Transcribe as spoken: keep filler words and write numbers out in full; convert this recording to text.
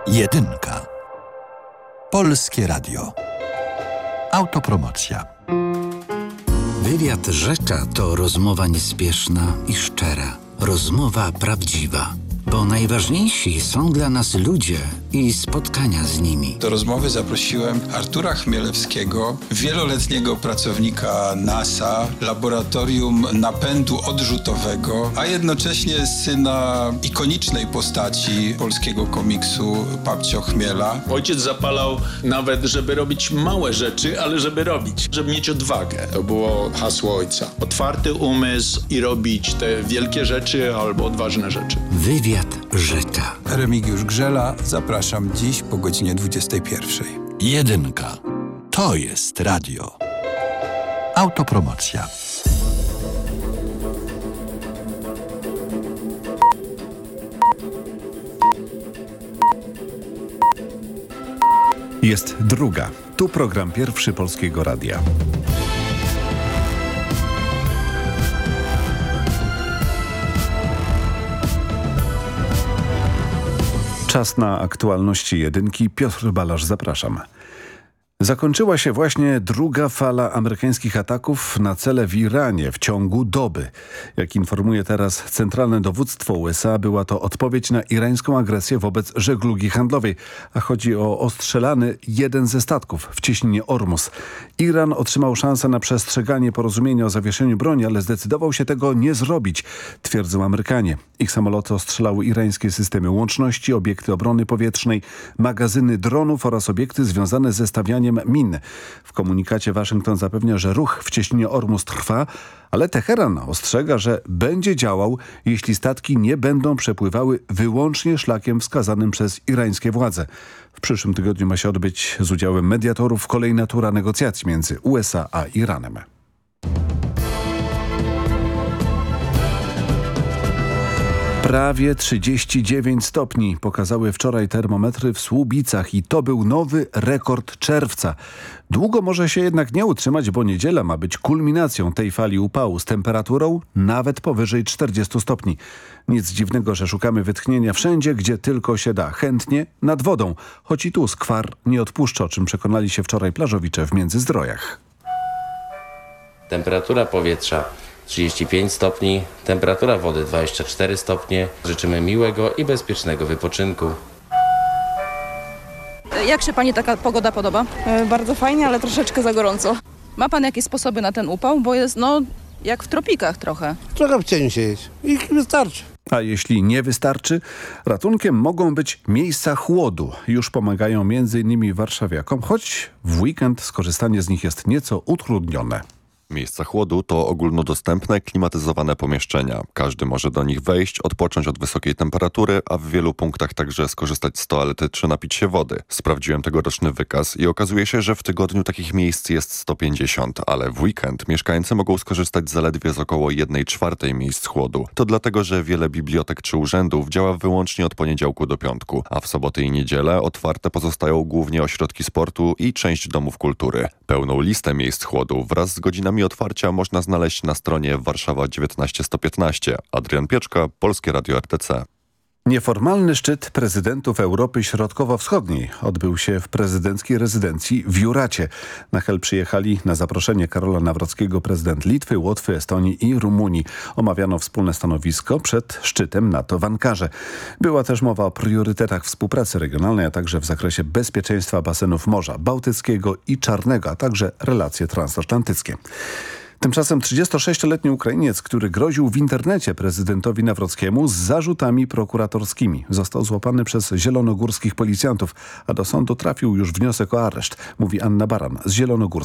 Jedynka. Polskie Radio. Autopromocja. Wywiad Rzecza to rozmowa niespieszna i szczera. Rozmowa prawdziwa. Bo najważniejsi są dla nas ludzie i spotkania z nimi. Do rozmowy zaprosiłem Artura Chmielewskiego, wieloletniego pracownika NASA, Laboratorium Napędu Odrzutowego, a jednocześnie syna ikonicznej postaci polskiego komiksu Babcio Chmiela. Ojciec zapalał nawet, żeby robić małe rzeczy, ale żeby robić, żeby mieć odwagę. To było hasło ojca. Otwarty umysł i robić te wielkie rzeczy albo odważne rzeczy. Wywiad Rzecza. Remigiusz Grzela, zapraszam dziś po godzinie dwudziestej pierwszej. Jedynka. To jest radio. Autopromocja. Jest druga. Tu program Pierwszy Polskiego Radia. Czas na aktualności jedynki. Piotr Balasz, zapraszam. Zakończyła się właśnie druga fala amerykańskich ataków na cele w Iranie w ciągu doby. Jak informuje teraz Centralne Dowództwo U S A, była to odpowiedź na irańską agresję wobec żeglugi handlowej, a chodzi o ostrzelany jeden ze statków w cieśninie Ormus. Iran otrzymał szansę na przestrzeganie porozumienia o zawieszeniu broni, ale zdecydował się tego nie zrobić, twierdzą Amerykanie. Ich samoloty ostrzelały irańskie systemy łączności, obiekty obrony powietrznej, magazyny dronów oraz obiekty związane ze stawianiem min. W komunikacie Waszyngton zapewnia, że ruch w cieśninie Ormus trwa, ale Teheran ostrzega, że będzie działał, jeśli statki nie będą przepływały wyłącznie szlakiem wskazanym przez irańskie władze. W przyszłym tygodniu ma się odbyć z udziałem mediatorów kolejna tura negocjacji między U S A a Iranem. Prawie trzydzieści dziewięć stopni pokazały wczoraj termometry w Słubicach i to był nowy rekord czerwca. Długo może się jednak nie utrzymać, bo niedziela ma być kulminacją tej fali upału z temperaturą nawet powyżej czterdziestu stopni. Nic dziwnego, że szukamy wytchnienia wszędzie, gdzie tylko się da. Chętnie nad wodą, choć i tu skwar nie odpuszcza, o czym przekonali się wczoraj plażowicze w Międzyzdrojach. Temperatura powietrza trzydzieści pięć stopni, temperatura wody dwadzieścia cztery stopnie. Życzymy miłego i bezpiecznego wypoczynku. Jak się Pani taka pogoda podoba? E, bardzo fajnie, ale troszeczkę za gorąco. Ma Pan jakieś sposoby na ten upał? Bo jest no jak w tropikach trochę. Trochę w cieniu siedzieć i wystarczy. A jeśli nie wystarczy, ratunkiem mogą być miejsca chłodu. Już pomagają między innymi warszawiakom, choć w weekend skorzystanie z nich jest nieco utrudnione. Miejsca chłodu to ogólnodostępne, klimatyzowane pomieszczenia. Każdy może do nich wejść, odpocząć od wysokiej temperatury, a w wielu punktach także skorzystać z toalety czy napić się wody. Sprawdziłem tegoroczny wykaz i okazuje się, że w tygodniu takich miejsc jest sto pięćdziesiąt, ale w weekend mieszkańcy mogą skorzystać zaledwie z około jednej czwartej miejsc chłodu. To dlatego, że wiele bibliotek czy urzędów działa wyłącznie od poniedziałku do piątku, a w soboty i niedzielę otwarte pozostają głównie ośrodki sportu i część domów kultury. Pełną listę miejsc chłodu wraz z godzinami otwarcia można znaleźć na stronie Warszawa dziewiętnaście sto piętnaście. Adrian Pieczka, Polskie Radio R T C. Nieformalny szczyt prezydentów Europy Środkowo-Wschodniej odbył się w prezydenckiej rezydencji w Juracie. Na Hel przyjechali na zaproszenie Karola Nawrockiego prezydent Litwy, Łotwy, Estonii i Rumunii. Omawiano wspólne stanowisko przed szczytem NATO w Ankarze. Była też mowa o priorytetach współpracy regionalnej, a także w zakresie bezpieczeństwa basenów Morza Bałtyckiego i Czarnego, a także relacje transatlantyckie. Tymczasem trzydziestosześcioletni Ukrainiec, który groził w internecie prezydentowi Nawrockiemu z zarzutami prokuratorskimi, został złapany przez zielonogórskich policjantów, a do sądu trafił już wniosek o areszt, mówi Anna Baran z Zielonogórskiej.